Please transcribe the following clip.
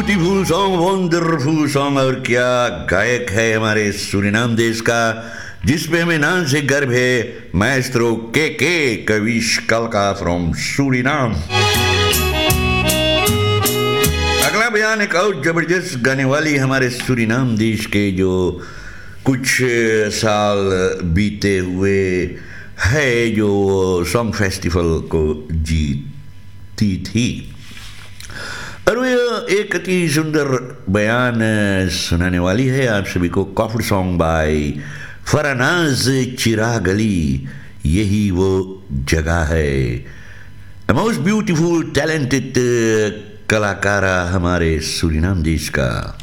Beautiful song, wonderful song. और क्या गायक है हमारे सूरीनाम देश का, जिसपे हमें नाम से गर्व है, माएस्ट्रो के कविश कलका फ्रॉम सूरीनाम। अगला बयान एक और जबरदस्त गाने वाली हमारे सूरीनाम देश के, जो कुछ साल बीते हुए है, जो सॉन्ग फेस्टिवल को जीती थी। और वो एक अति सुंदर बयान सुनाने वाली है आप सभी को। कॉफर सॉन्ग बाय फरानाज चिराग अली, यही वो जगह है। मोस्ट ब्यूटीफुल टैलेंटेड कलाकारा हमारे सूरीनाम देश का।